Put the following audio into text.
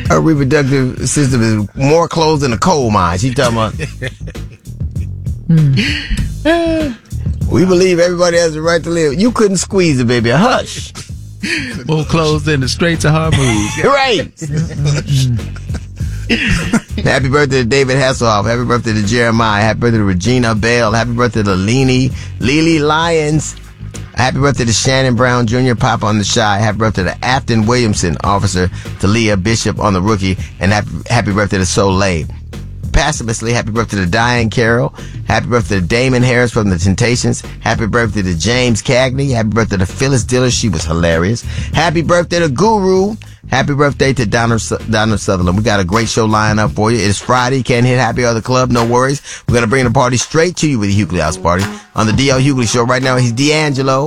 Her reproductive system is more closed than a coal mine. She talking about. We believe everybody has the right to live. You couldn't squeeze the baby. Hush. More closed than the Straits of Hormuz. Right. Happy birthday to David Hasselhoff. Happy birthday to Jeremiah. Happy birthday to Regina Bell. Happy birthday to Lily Lyons. Happy birthday to Shannon Brown Jr., Papa on the Shy. Happy birthday to Afton Williamson, Officer to Leah Bishop on the Rookie. And happy birthday to Soleil. Posthumously, happy birthday to Diane Carroll. Happy birthday to Damon Harris from The Temptations. Happy birthday to James Cagney. Happy birthday to Phyllis Diller. She was hilarious. Happy birthday to Guru. Happy birthday to Donna Sutherland. We got a great show lined up for you. It's Friday. Can't hit Happy Hour the Club. No worries. We're going to bring the party straight to you with the Hughley House Party. On the D.L. Hughley Show right now, he's D'Angelo.